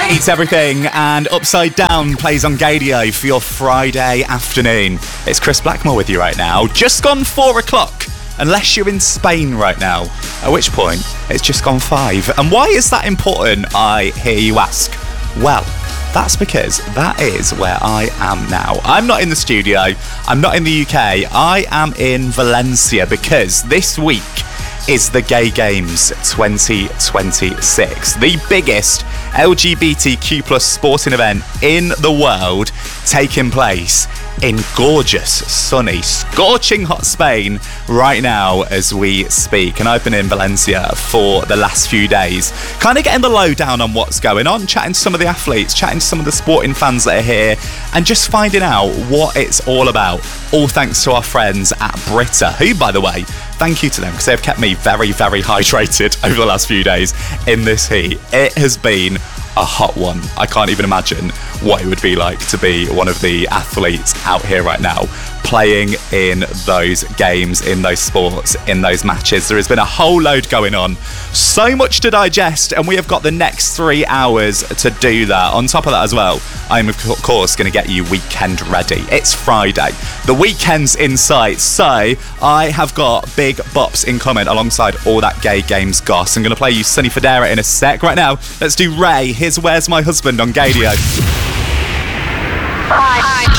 Eats Everything and Upside Down plays on Gadio for your Friday afternoon. It's Chris Blackmore with you right now. Just gone 4 o'clock, unless you're in Spain right now, at which point it's just gone 5. And why is that important, I hear you ask? Well, that's because that is where I am now. I'm not in the studio, I'm not in the UK, I am in Valencia because this week is the Gay Games 2026, the biggest LGBTQ plus sporting event in the world, taking place in gorgeous, sunny, scorching hot Spain right now as we speak. And I've been in Valencia for the last few days, kind of getting the lowdown on what's going on, chatting to some of the athletes, chatting to some of the sporting fans that are here, and just finding out what it's all about. All thanks to our friends at Brita, who, by the way, thank you to them because they've kept me very, very hydrated over the last few days in this heat. It has been a hot one. I can't even imagine what it would be like to be one of the athletes out here right now playing in those games, in those sports, in those matches. There has been a whole load going on, so much to digest, and we have got the next 3 hours to do that. On top of that as well, I'm of course going to get you weekend ready. It's Friday, the weekend's in sight, so I have got big bops incoming alongside all that Gay Games goss. I'm going to play you Sonny Fodera in a sec. Right now, let's do Ray. Here's Where's My Husband on Gadio. Hi.